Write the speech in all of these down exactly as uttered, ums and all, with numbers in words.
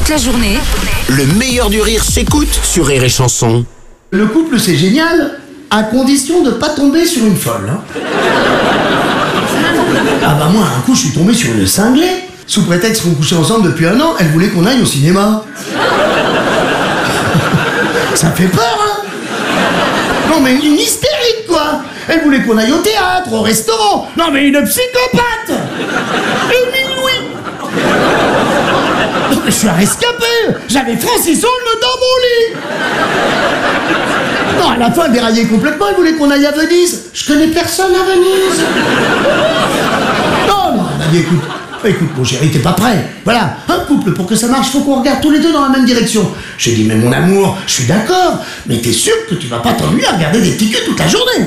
la journée, Le meilleur du rire s'écoute sur Rire et Chanson. Le couple, c'est génial, à condition de pas tomber sur une folle. Hein. Ah bah moi, un coup, je suis tombé sur une cinglée. Sous prétexte qu'on couchait ensemble depuis un an, elle voulait qu'on aille au cinéma. Ça fait peur, hein. Non mais une hystérique, quoi. Elle voulait qu'on aille au théâtre, au restaurant. Non mais une psychopathe. Une inouïe. Non mais je suis un rescapé. J'avais Francis Holm dans mon lit. Non, à la fin, elle déraillait complètement. Elle voulait qu'on aille à Venise. Je connais personne à Venise. Non, non, elle m'a dit, écoute, écoute, mon chéri, t'es pas prêt. Voilà, un couple, pour que ça marche, faut qu'on regarde tous les deux dans la même direction. J'ai dit, mais mon amour, je suis d'accord, mais t'es sûr que tu vas pas t'ennuyer à regarder des petits culs toute la journée.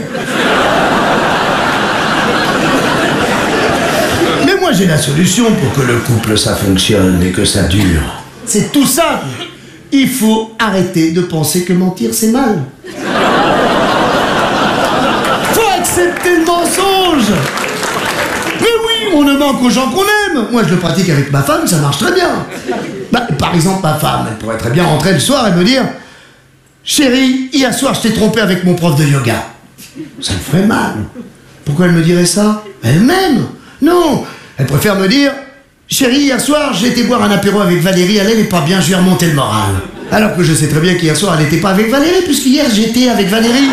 Mais moi, j'ai la solution pour que le couple, ça fonctionne et que ça dure. C'est tout simple. Il faut arrêter de penser que mentir, c'est mal. Faut accepter le mensonge. Mais oui, on ne ment qu'aux gens qu'on aime. Moi, je le pratique avec ma femme, ça marche très bien. Bah, par exemple, ma femme, elle pourrait très bien rentrer le soir et me dire « Chérie, hier soir, je t'ai trompé avec mon prof de yoga. » Ça me ferait mal. Pourquoi elle me dirait ça? Elle m'aime. Non, elle préfère me dire « Chérie, hier soir, j'ai été boire un apéro avec Valérie, elle n'est pas bien, je lui ai remonté le moral. » Alors que je sais très bien qu'hier soir, elle n'était pas avec Valérie, puisqu'hier, j'étais avec Valérie.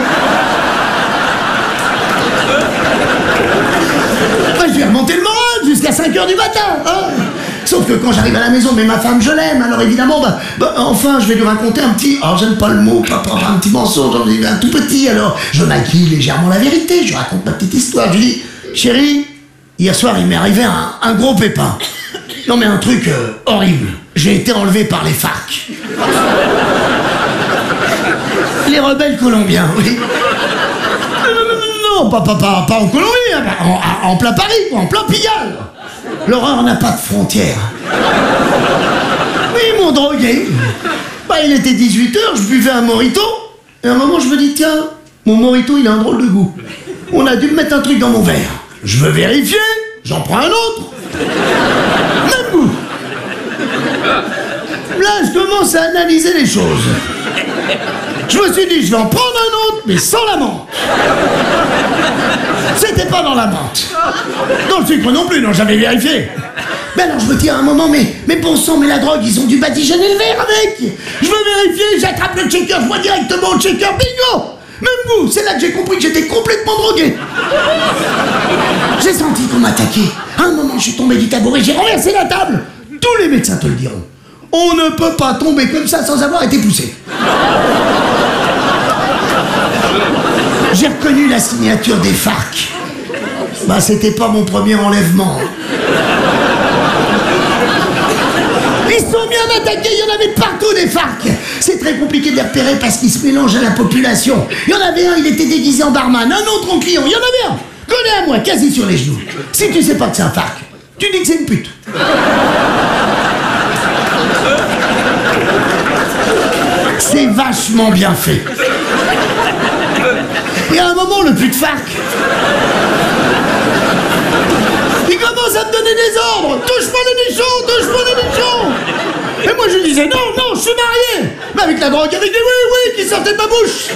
Moi, je lui ai remonté le moral jusqu'à cinq heures du matin. Hein. Sauf que quand j'arrive à la maison, mais ma femme, je l'aime, alors évidemment, bah, bah, enfin, je vais lui raconter un petit... Alors, j'aime pas le mot, papa, un petit mensonge, un tout petit, alors je maquille légèrement la vérité, je raconte ma petite histoire, je lui dis « Chérie, hier soir, il m'est arrivé un, un gros pépin. Non mais un truc euh, horrible. J'ai été enlevé par les FARC. Les rebelles colombiens, oui. Non, non, non, non, pas, pas, pas, pas en Colombie, hein, en, en plein Paris, quoi, en plein Pigalle. L'horreur n'a pas de frontières. Oui, ils m'ont drogué. Bah, il était dix-huit heures, je buvais un mojito. Et à un moment, je me dis, tiens, mon mojito, il a un drôle de goût. On a dû me mettre un truc dans mon verre. Je veux vérifier, j'en prends un autre. Même goût. Là, je commence à analyser les choses. Je me suis dit, je vais en prendre un autre, mais sans la menthe. C'était pas dans la menthe. Dans le sucre non plus, non, j'avais vérifié. Mais alors, je me dis à un moment, mais, mais bon sang, mais la drogue, ils ont dû badigeonner le verre avec. Je veux vérifier, j'attrape le checker, je vois directement le checker, bingo. Même goût, c'est là que j'ai compris que j'étais complètement drogué. J'ai senti qu'on m'attaquait. À un moment, je suis tombé du tabouret, j'ai renversé la table. Tous les médecins te le diront. On ne peut pas tomber comme ça sans avoir été poussé. J'ai reconnu la signature des FARC. Bah, c'était pas mon premier enlèvement. Ils sont bien attaqués, il y en avait partout des FARC. C'est très compliqué de les repérer parce qu'ils se mélangent à la population. Il y en avait un, il était déguisé en barman, un autre en client, il y en avait un. Connais à moi, quasi sur les genoux. Si tu sais pas que c'est un FARC, tu dis que c'est une pute. C'est vachement bien fait. Et à un moment, le pute FARC, il commence à me donner des ordres. Touche-moi le nichon, touche-moi le nichon. Et moi, je disais, non, non, je suis marié. Mais avec la drogue, avec des oui, oui qui sortaient de ma bouche.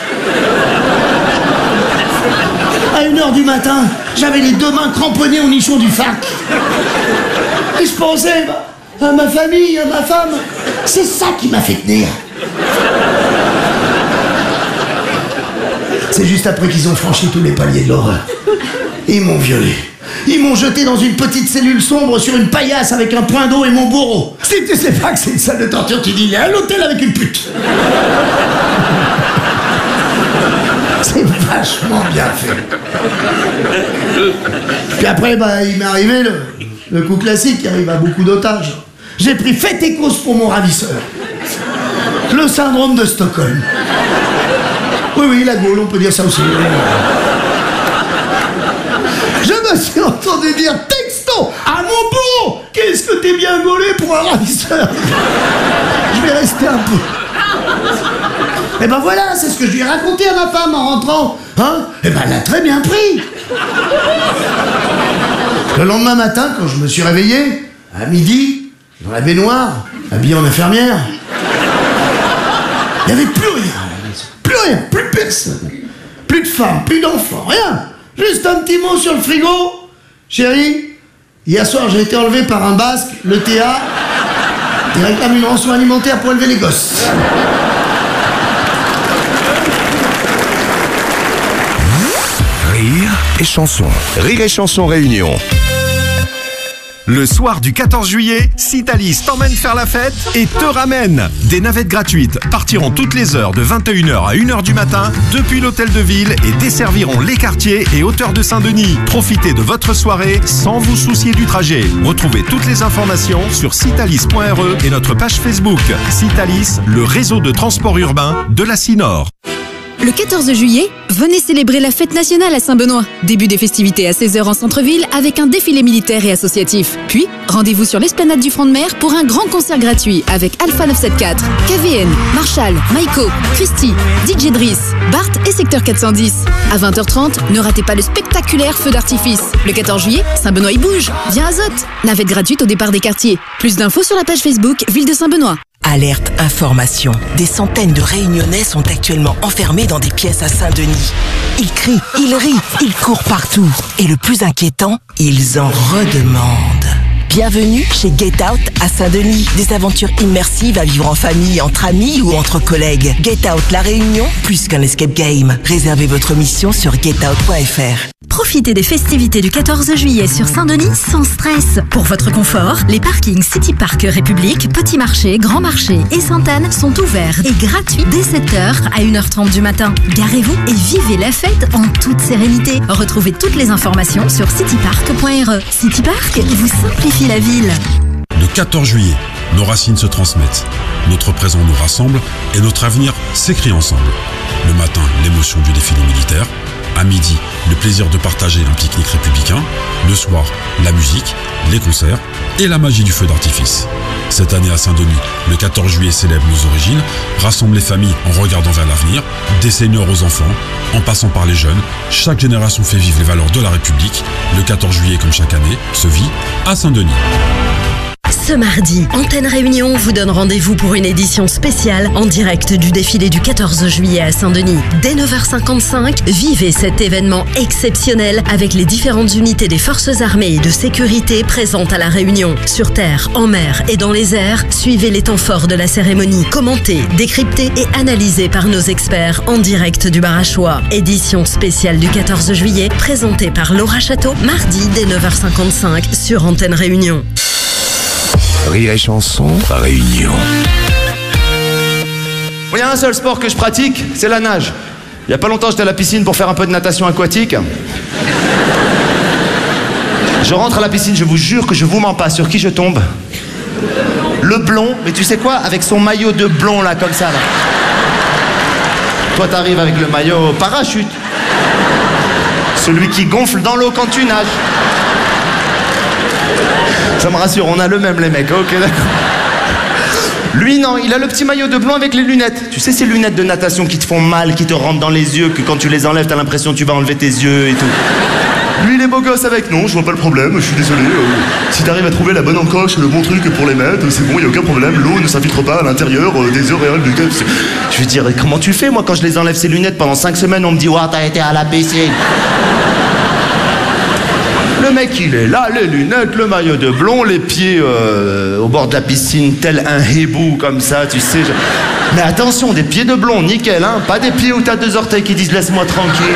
À une heure du matin, j'avais les deux mains cramponnées au nichon du FARC. Et je pensais à ma famille, à ma femme. C'est ça qui m'a fait tenir. C'est juste après qu'ils ont franchi tous les paliers de l'horreur. Ils m'ont violé. Ils m'ont jeté dans une petite cellule sombre sur une paillasse avec un point d'eau et mon bourreau. Si tu sais pas que c'est une salle de torture, tu dis il est à l'hôtel avec une pute. C'est vachement bien fait. Puis après, bah, il m'est arrivé le, le coup classique qui arrive à beaucoup d'otages. J'ai pris fait et cause pour mon ravisseur. Le syndrome de Stockholm. Oui, oui, la Gaule, on peut dire ça aussi. Je me suis entendu dire texto à mon bourreau. Qu'est-ce que t'es bien gaulé pour un ravisseur. Je vais rester un peu. Et ben voilà, c'est ce que je lui ai raconté à ma femme en rentrant. Hein? Et ben elle a très bien pris. Le lendemain matin, quand je me suis réveillé, à midi, dans la baignoire, habillée en infirmière. Il n'y avait plus rien. Plus rien, plus personne. Plus de femmes, plus d'enfants, rien. Juste un petit mot sur le frigo. Chérie, hier soir j'ai été enlevé par un basque, le T A. Il réclame une rançon alimentaire pour élever les gosses. Rire et chanson. Rire et chanson réunion. Le soir du quatorze juillet, Citalis t'emmène faire la fête et te ramène. Des navettes gratuites partiront toutes les heures de vingt et une heures à une heure du matin depuis l'hôtel de ville et desserviront les quartiers et hauteurs de Saint-Denis. Profitez de votre soirée sans vous soucier du trajet. Retrouvez toutes les informations sur citalis point r e et notre page Facebook. Citalis, le réseau de transport urbain de la Cinor. Le quatorze juillet, venez célébrer la fête nationale à Saint-Benoît. Début des festivités à seize heures en centre-ville avec un défilé militaire et associatif. Puis, rendez-vous sur l'esplanade du Front de Mer pour un grand concert gratuit avec Alpha neuf cent soixante-quatorze, K V N, Marshall, Maiko, Christy, D J Driss, Bart et Secteur quatre cent dix. À vingt heures trente, ne ratez pas le spectaculaire feu d'artifice. Le quatorze juillet, Saint-Benoît y bouge. Viens à Zot. Navette gratuite au départ des quartiers. Plus d'infos sur la page Facebook Ville de Saint-Benoît. Alerte information. Des centaines de Réunionnais sont actuellement enfermés dans des pièces à Saint-Denis. Ils crient, ils rient, ils courent partout. Et le plus inquiétant, ils en redemandent. Bienvenue chez Get Out à Saint-Denis. Des aventures immersives à vivre en famille, entre amis ou entre collègues. Get Out La Réunion, plus qu'un escape game. Réservez votre mission sur get out point f r. Profitez des festivités du quatorze juillet sur Saint-Denis sans stress. Pour votre confort, les parkings City Park République, Petit Marché, Grand Marché et Sainte-Anne sont ouverts et gratuits dès sept heures à une heure trente du matin. Garez-vous et vivez la fête en toute sérénité. Retrouvez toutes les informations sur citypark point r e. City Park vous simplifie la ville. Le quatorze juillet, nos racines se transmettent. Notre présent nous rassemble et notre avenir s'écrit ensemble. Le matin, l'émotion du défilé militaire. À midi, le plaisir de partager un pique-nique républicain. Le soir, la musique, les concerts et la magie du feu d'artifice. Cette année à Saint-Denis, le quatorze juillet célèbre nos origines, rassemble les familles en regardant vers l'avenir, des seniors aux enfants, en passant par les jeunes. Chaque génération fait vivre les valeurs de la République. Le quatorze juillet, comme chaque année, se vit à Saint-Denis. Ce mardi, Antenne Réunion vous donne rendez-vous pour une édition spéciale en direct du défilé du quatorze juillet à Saint-Denis. Dès neuf heures cinquante-cinq, vivez cet événement exceptionnel avec les différentes unités des forces armées et de sécurité présentes à La Réunion. Sur terre, en mer et dans les airs, suivez les temps forts de la cérémonie, commentés, décryptés et analysés par nos experts en direct du Barachois. Édition spéciale du quatorze juillet, présentée par Laura Château, mardi dès neuf heures cinquante-cinq sur Antenne Réunion. Rire et chanson réunion. Il y a un seul sport que je pratique, c'est la nage. Il y a pas longtemps, j'étais à la piscine pour faire un peu de natation aquatique. Je rentre à la piscine, je vous jure que je vous mens pas. Sur qui je tombe? Le blond, mais tu sais quoi? Avec son maillot de blond là, comme ça là. Toi t'arrives avec le maillot parachute. Celui qui gonfle dans l'eau quand tu nages. Ça me rassure, on a le même les mecs, ok d'accord. Lui non, il a le petit maillot de blanc avec les lunettes. Tu sais ces lunettes de natation qui te font mal, qui te rentrent dans les yeux, que quand tu les enlèves t'as l'impression que tu vas enlever tes yeux et tout. Lui il est beau gosse avec, non je vois pas le problème, je suis désolé. Euh, si t'arrives à trouver la bonne encoche, le bon truc pour les mettre, c'est bon, y a aucun problème, l'eau ne s'infiltre pas à l'intérieur euh, des auréoles du cœur. Je veux dire, comment tu fais moi quand je les enlève ces lunettes pendant cinq semaines, on me dit ouah t'as été à la piscine. Le mec, il est là, les lunettes, le maillot de blond, les pieds euh, au bord de la piscine, tel un hibou, comme ça, tu sais. Je... Mais attention, des pieds de blond, nickel, hein. Pas des pieds où t'as deux orteils qui disent laisse-moi tranquille.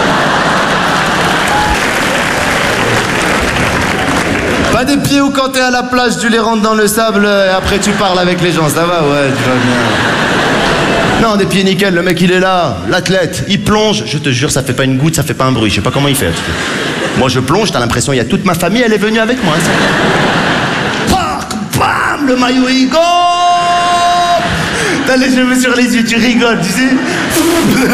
Pas des pieds où quand t'es à la plage, tu les rentres dans le sable et après tu parles avec les gens, ça va? Ouais, tu vas bien. Non, des pieds nickel, le mec, il est là, l'athlète, il plonge, je te jure, ça fait pas une goutte, ça fait pas un bruit, je sais pas comment il fait. Moi je plonge, t'as l'impression il y a toute ma famille, elle est venue avec moi. Pac, bam, le maillot il go. T'as les cheveux sur les yeux, tu rigoles, tu sais.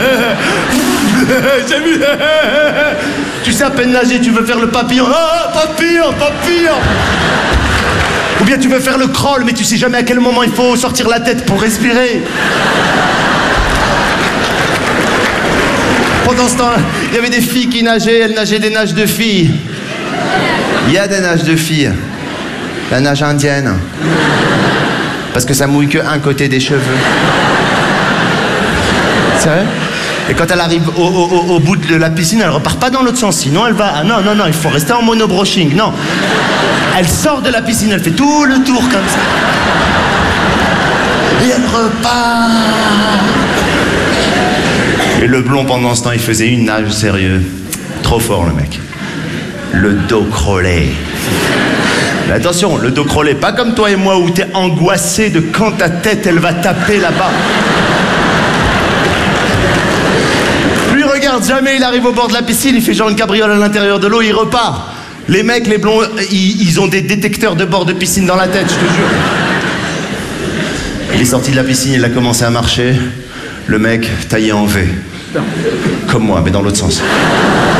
J'ai vu. Tu sais à peine nager, tu veux faire le papillon. Ah, papillon, papillon. Ou bien tu veux faire le crawl, mais tu sais jamais à quel moment il faut sortir la tête pour respirer. Pendant ce temps, il y avait des filles qui nageaient, elles nageaient des nages de filles. Il y a des nages de filles. La nage indienne. Parce que ça mouille que un côté des cheveux. C'est vrai? Et quand elle arrive au, au, au bout de la piscine, elle repart pas dans l'autre sens. Sinon, elle va... Ah non, non, non, il faut rester en monobroching. Non. Elle sort de la piscine, elle fait tout le tour comme ça. Et elle repart. Et le blond, pendant ce temps, il faisait une nage, sérieux. Trop fort, le mec. Le dos crawlé. Mais attention, le dos crawlé, pas comme toi et moi où t'es angoissé de quand ta tête, elle va taper là-bas. Lui, regarde, jamais il arrive au bord de la piscine, il fait genre une cabriole à l'intérieur de l'eau, il repart. Les mecs, les blonds, ils, ils ont des détecteurs de bord de piscine dans la tête, je te jure. Il est sorti de la piscine, il a commencé à marcher. Le mec, taillé en V. Comme moi, mais dans l'autre sens.